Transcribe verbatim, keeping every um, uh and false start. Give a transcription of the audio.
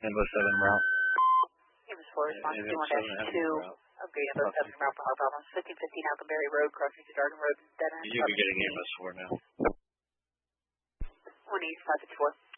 Invo seven route. Invo four response two one dash two. Upgrade Invo seven route for hard problems. fifteen fifteen Alconberry Road, crossing to Darden Road, dead end. You'll be getting Invo four now. one eight five six four.